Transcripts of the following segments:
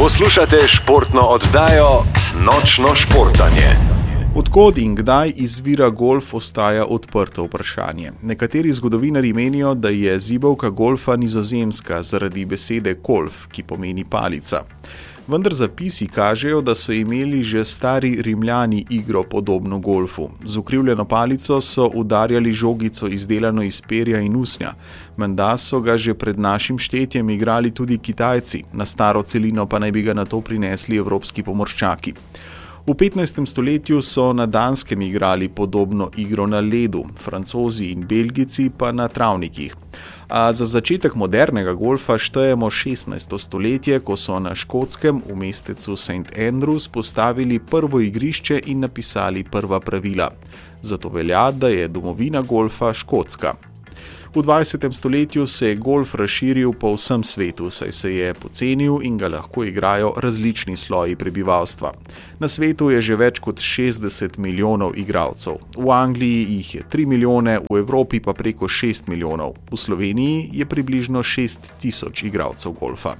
Poslušate športno oddajo Nočno športanje. Od kod in kdaj izvira golf, ostaja odprto vprašanje. Nekateri zgodovinarji menijo, da je zibelka golfa nizozemska zaradi besede golf, ki pomeni palica. Vendar zapisi kažejo, da so imeli že stari Rimljani igro podobno golfu. Z ukrivljeno palico so udarjali žogico izdelano iz perja in usnja. Menda so ga že pred našim štetjem igrali tudi Kitajci, na staro celino pa naj bi ga nato prinesli evropski pomorščaki. V 15. stoletju so na Danskem igrali podobno igro na ledu, Francozi in Belgijci pa na travnikih. A za začetek modernega golfa štejemo 16. stoletje, ko so na Škotskem v mestecu St. Andrews postavili prvo igrišče in napisali prva pravila. Zato velja, da je domovina golfa Škotska. V 20. stoletju se je golf razširil po vsem svetu, saj se je pocenil in ga lahko igrajo različni sloji prebivalstva. Na svetu je že več kot 60 milijonov igralcev. V Angliji jih je 3 milijone, v Evropi pa preko 6 milijonov. V Sloveniji je približno 6 tisoč igralcev golfa.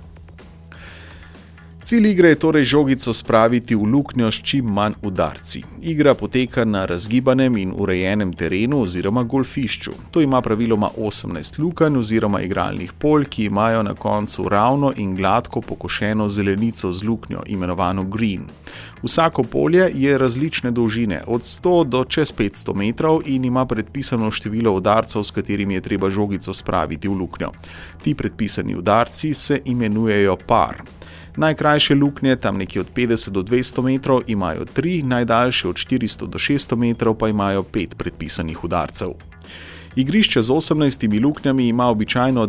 Cilj igre je torej žogico spraviti v luknjo s čim manj udarci. Igra poteka na razgibanem in urejenem terenu oziroma golfišču. To ima praviloma 18 lukenj oziroma igralnih polj, ki imajo na koncu ravno in gladko pokošeno zelenico z luknjo, imenovano green. Vsako polje je različne dolžine, od 100 do čez 500 metrov in ima predpisano število udarcev, s katerimi je treba žogico spraviti v luknjo. Ti predpisani udarci se imenujejo par. Najkrajše luknje, tam nekje od 50 do 200 metrov, imajo 3, najdaljše od 400 do 600 metrov pa imajo 5 predpisanih udarcev. Igrišče z 18 luknjami ima običajno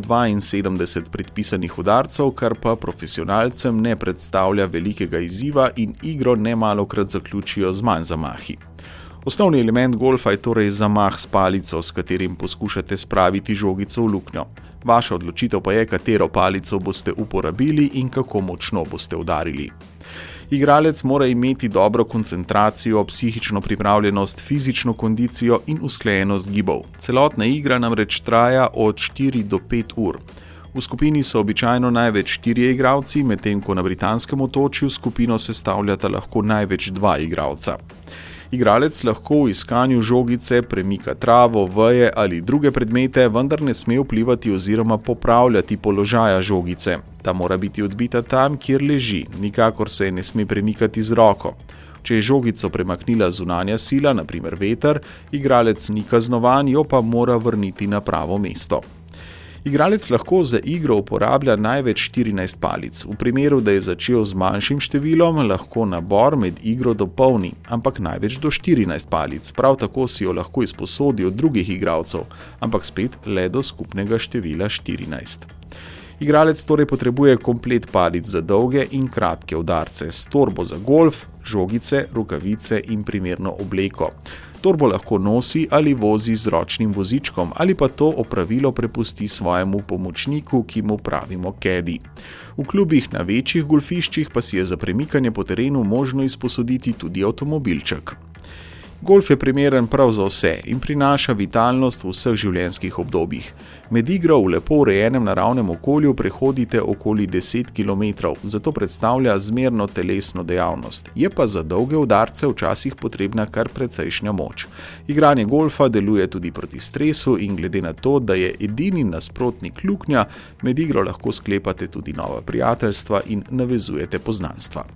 72 predpisanih udarcev, kar pa profesionalcem ne predstavlja velikega izziva in igro nemalokrat zaključijo z manj zamahi. Osnovni element golfa je torej zamah s palico, s katerim poskušate spraviti žogico v luknjo. Vaša odločitev pa je, katero palico boste uporabili in kako močno boste udarili. Igralec mora imeti dobro koncentracijo, psihično pripravljenost, fizično kondicijo in usklajenost gibov. Celotna igra namreč traja od 4 do 5 ur. V skupini so običajno največ 4 igralci, medtem ko na britanskem otočju skupino sestavljata lahko največ 2 igralca. Igralec lahko v iskanju žogice premika travo, veje ali druge predmete, vendar ne sme vplivati oziroma popravljati položaja žogice. Ta mora biti odbita tam, kjer leži, nikakor se ne sme premikati z roko. Če je žogico premaknila zunanja sila, na primer veter, igralec ni kaznovan, jo pa mora vrniti na pravo mesto. Igralec lahko za igro uporablja največ 14 palic. V primeru, da je začel z manjšim številom, lahko nabor med igro dopolni, ampak največ do 14 palic. Prav tako si jo lahko izposodi od drugih igralcev, ampak spet le do skupnega števila 14. Igralec torej potrebuje komplet palic za dolge in kratke udarce, s torbo za golf, žogice, rokavice in primerno obleko. Torbo lahko nosi ali vozi z ročnim vozičkom ali pa to opravilo prepusti svojemu pomočniku, ki mu pravimo caddy. V klubih na večjih golfiščih pa si je za premikanje po terenu možno izposoditi tudi avtomobilček. Golf je primeren prav za vse in prinaša vitalnost v vseh življenjskih obdobjih. Med igro v lepo urejenem naravnem okolju prehodite okoli 10 km, zato predstavlja zmerno telesno dejavnost. Je pa za dolge udarce včasih potrebna kar precejšnja moč. Igranje golfa deluje tudi proti stresu in glede na to, da je edini nasprotnik luknja, med igro lahko sklepate tudi nova prijateljstva in navezujete poznanstva.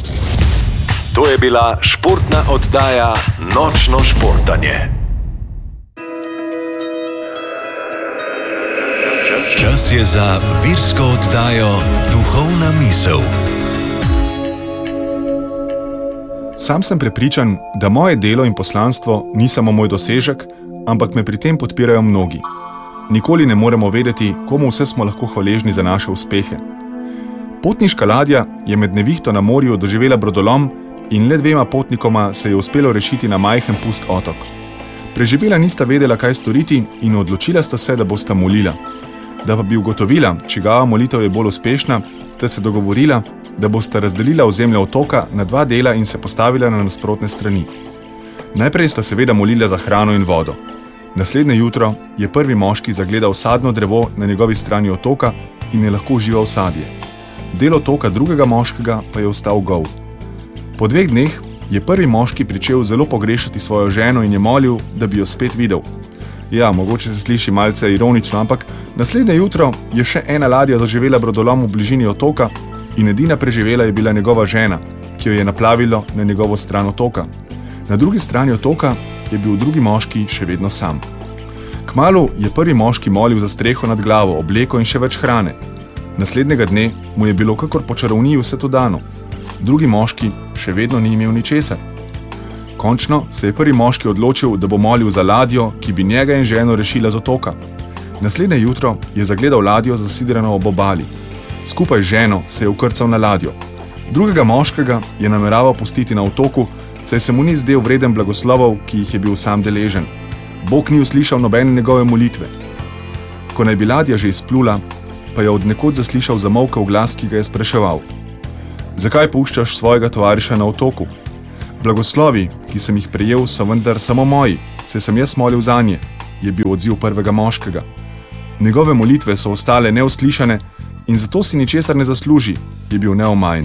To je bila športna oddaja Nočno športanje. Čas je za virsko oddajo Duhovna misel. Sam sem prepričan, da moje delo in poslanstvo ni samo moj dosežek, ampak me pri tem podpirajo mnogi. Nikoli ne moremo vedeti, komu vse smo lahko hvaležni za naše uspehe. Potniška ladja je med nevihto na morju doživela brodolom in le 2 potnikoma se je uspelo rešiti na majhen pust otok. Preživela nista vedela, kaj storiti in odločila sta se, da bosta molila. Da pa bi ugotovila, čigava molitev je bolj uspešna, sta se dogovorila, da bosta razdelila ozemlje otoka na 2 dela in se postavila na nasprotne strani. Najprej sta seveda molila za hrano in vodo. Naslednje jutro je prvi moški zagledal sadno drevo na njegovi strani otoka in je lahko užival sadje. del otoka drugega moškega pa je ostal gol. Po 2 dneh je prvi moški pričel zelo pogrešati svojo ženo in je molil, da bi jo spet videl. Ja, mogoče se sliši malce ironično, ampak naslednje jutro je še ena ladja doživela brodolom v bližini otoka in edina preživela je bila njegova žena, ki jo je naplavilo na njegovo stran otoka. Na drugi strani otoka je bil drugi moški še vedno sam. Kmalu je prvi moški molil za streho nad glavo, obleko in še več hrane. Naslednjega dne mu je bilo kakor po čarovniji vse to dano. Drugi moški še vedno ni imel ničesar. Končno se je prvi moški odločil, da bo molil za ladjo, ki bi njega in ženo rešila z otoka. Naslednje jutro je zagledal ladjo zasidrano ob obali. Skupaj z ženo se je vkrcal na ladjo. Drugega moškega je nameraval pustiti na otoku, saj se mu ni zdel vreden blagoslovov, ki jih je bil sam deležen. Bog ni uslišal nobene njegove molitve. Ko naj bi ladja že izplula, pa je od nekod zaslišal zamolkel glas, ki ga je spraševal: "Zakaj puščaš svojega tovariša na otoku? Blagoslovi, ki sem jih prejel, so vendar samo moji, saj sem jaz molil zanje," je bil odziv prvega moškega. Njegove molitve so ostale neuslišane in zato si ničesar ne zasluži, je bil neomajen.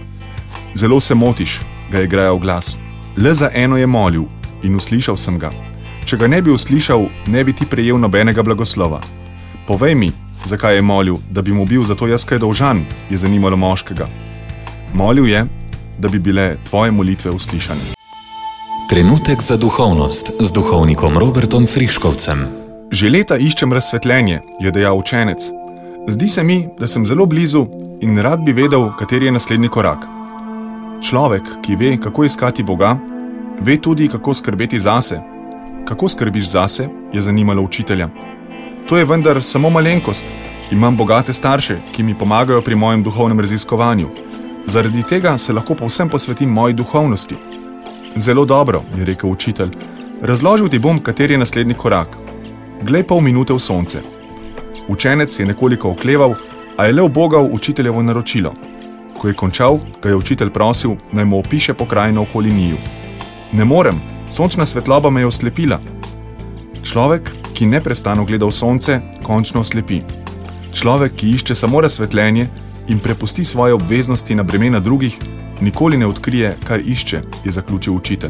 "Zelo se motiš," ga je grajal glas. "Le za eno je molil in uslišal sem ga. Če ga ne bi uslišal, ne bi ti prejel nobenega blagoslova. Povej mi, zakaj je molil, da bi mu bil zato jaz kaj dolžan," je zanimalo moškega. Molil je, da bi bile tvoje molitve uslišane. Trenutek za duhovnost z duhovnikom Robertom Friškovcem. Že leta iščem razsvetljenje, je dejal učenec. Zdi se mi, da sem zelo blizu in rad bi vedel, kateri je naslednji korak. Človek, ki ve, kako iskati Boga, ve tudi, kako skrbeti zase. Kako skrbiš zase, je zanimalo učitelja. To je vendar samo malenkost. Imam bogate starše, ki mi pomagajo pri mojem duhovnem raziskovanju. Zaradi tega se lahko povsem posvetim moji duhovnosti. Zelo dobro, je rekel učitelj. Razložil ti bom, kateri je naslednji korak. Glej pol minute v sonce. Učenec je nekoliko okleval, a je le ubogal učiteljevo naročilo. Ko je končal, ga je učitelj prosil, naj mu opiše pokrajino okoli njiju. Ne morem, sončna svetloba me je oslepila. Človek, ki neprestano gleda v sonce, končno oslepi. Človek, ki išče samo razsvetljenje in prepusti svoje obveznosti na bremena drugih, nikoli ne odkrije, kar išče, je zaključil učitelj.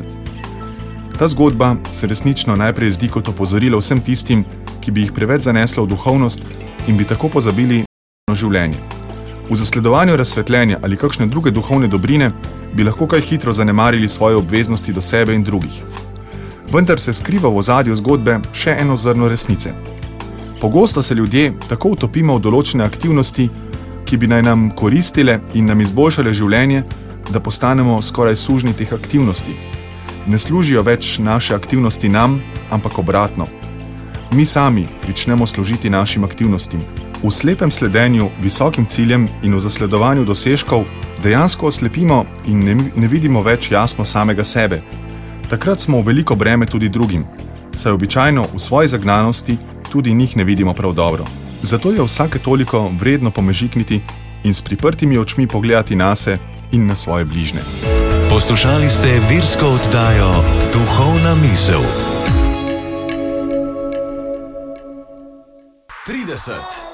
Ta zgodba se resnično najprej zdi kot opozorilo vsem tistim, ki bi jih preveč zaneslo v duhovnost in bi tako pozabili na življenje. V zasledovanju razsvetljenja ali kakšne druge duhovne dobrine bi lahko kaj hitro zanemarili svoje obveznosti do sebe in drugih. Vendar se skriva v ozadju zgodbe še eno zrno resnice. Pogosto se ljudje tako utopimo v določene aktivnosti, ki bi naj nam koristile in nam izboljšale življenje, da postanemo skoraj sužnji teh aktivnosti. Ne služijo več naše aktivnosti nam, ampak obratno. Mi sami pričnemo služiti našim aktivnostim. V slepem sledenju visokim ciljem in v zasledovanju dosežkov dejansko oslepimo in ne vidimo več jasno samega sebe. Takrat smo v veliko breme tudi drugim, saj običajno v svoji zagnanosti tudi njih ne vidimo prav dobro. Zato je vsake toliko vredno pomežikniti in s priprtimi očmi pogledati nase in na svoje bližnje. Poslušali ste virsko oddajo Duhovna misel. 30.